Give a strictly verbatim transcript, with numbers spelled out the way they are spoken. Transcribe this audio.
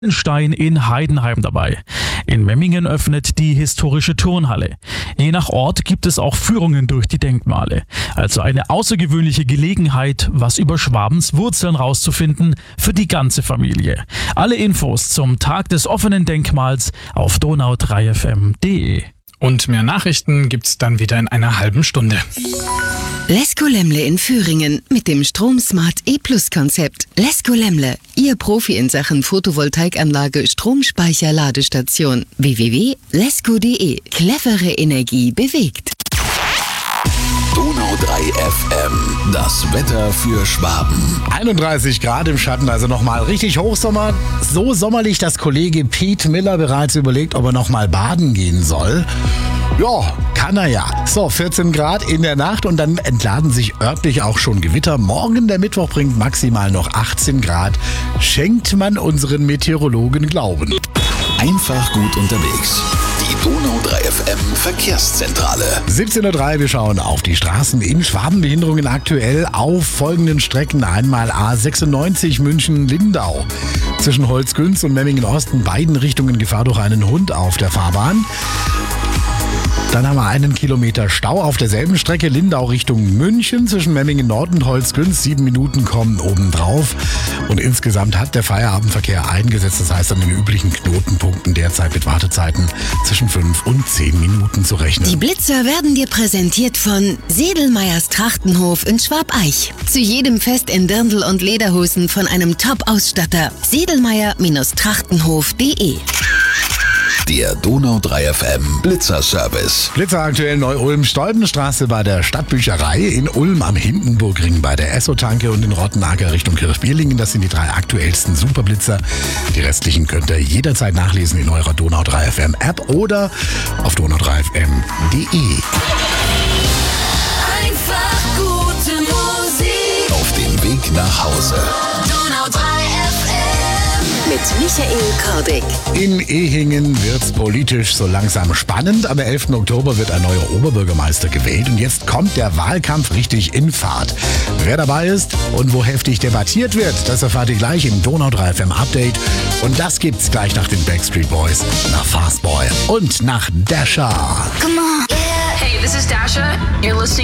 Stein in Heidenheim dabei. In Memmingen öffnet die historische Turnhalle. Je nach Ort gibt es auch Führungen durch die Denkmale. Also eine außergewöhnliche Gelegenheit, was über Schwabens Wurzeln rauszufinden für die ganze Familie. Alle Infos zum Tag des offenen Denkmals auf donau drei f m punkt d e. Und mehr Nachrichten gibt's dann wieder in einer halben Stunde. Lesko Lemle in Führingen mit dem Stromsmart E-Plus-Konzept. Lesko Lemle, Ihr Profi in Sachen Photovoltaikanlage, Stromspeicher, Ladestation. w w w punkt lesko punkt d e. Clevere Energie bewegt. Donau drei F M, das Wetter für Schwaben. einunddreißig Grad im Schatten, also nochmal richtig Hochsommer. So sommerlich, dass Kollege Pete Miller bereits überlegt, ob er nochmal baden gehen soll. Ja, kann er ja. So, vierzehn Grad in der Nacht und dann entladen sich örtlich auch schon Gewitter. Morgen, der Mittwoch, bringt maximal noch achtzehn Grad. Schenkt man unseren Meteorologen Glauben. Einfach gut unterwegs. Die Donau drei F M Verkehrszentrale. siebzehn Uhr drei, wir schauen auf die Straßen in Schwaben. Behinderungen aktuell auf folgenden Strecken. Einmal A sechsundneunzig München-Lindau. Zwischen Holzgünz und Memmingen-Osten beiden Richtungen Gefahr durch einen Hund auf der Fahrbahn. Dann haben wir einen Kilometer Stau auf derselben Strecke Lindau Richtung München zwischen Memmingen Nord und Holzgünz. Sieben Minuten kommen obendrauf. Und insgesamt hat der Feierabendverkehr eingesetzt. Das heißt, an den üblichen Knotenpunkten derzeit mit Wartezeiten zwischen fünf und zehn Minuten zu rechnen. Die Blitzer werden dir präsentiert von Sedelmeyers Trachtenhof in Schwabeich. Zu jedem Fest in Dirndl und Lederhosen von einem Top-Ausstatter. Sedelmeyer Trachtenhof punkt d e. Der Donau drei F M Blitzer-Service. Blitzer aktuell Neu-Ulm, Stolpenstraße bei der Stadtbücherei, in Ulm am Hindenburgring bei der Esso-Tanke und in Rottenacker Richtung Kirchbierlingen. Das sind die drei aktuellsten Superblitzer. Die restlichen könnt ihr jederzeit nachlesen in eurer Donau drei F M App oder auf donau drei f m punkt d e. Einfach gute Musik. Auf dem Weg nach Hause. Donau drei F M. Mit Michael Kordick. In Ehingen wird's politisch so langsam spannend. Am elften Oktober wird ein neuer Oberbürgermeister gewählt und jetzt kommt der Wahlkampf richtig in Fahrt. Wer dabei ist und wo heftig debattiert wird, das erfahrt ihr gleich im Donau drei F M Update. Und das gibt's gleich nach den Backstreet Boys, nach Fastboy und nach Dasha. Come on. Hey, this is Dasha. You're listening